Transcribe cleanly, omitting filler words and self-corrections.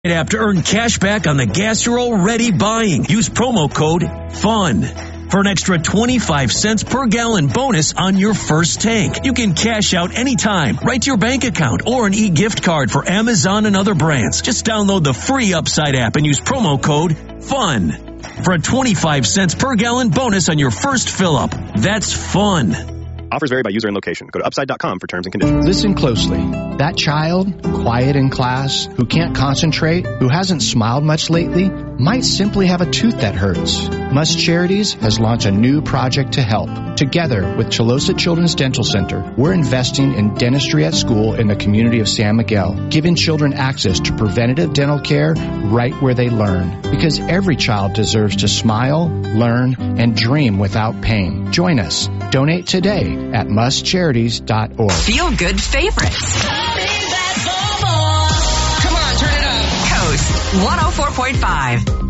app to earn cash back on the gas you're already buying. Use promo code FUN for an extra 25 cents per gallon bonus on your first tank. You can cash out anytime, right to your bank account, or an e-gift card for Amazon and other brands. Just download the free Upside app and use promo code FUN for a 25 cents per gallon bonus on your first fill-up. That's fun. Offers vary by user and location. Go to upside.com for terms and conditions. Listen closely. That child, quiet in class, who can't concentrate, who hasn't smiled much lately, might simply have a tooth that hurts. Must Charities has launched a new project to help. Together with Chalosa Children's Dental Center, we're investing in dentistry at school in the community of San Miguel, giving children access to preventative dental care right where they learn. Because every child deserves to smile, learn, and dream without pain. Join us. Donate today at mustcharities.org. Feel good favorites. Come on, turn it up. Coast 104.5.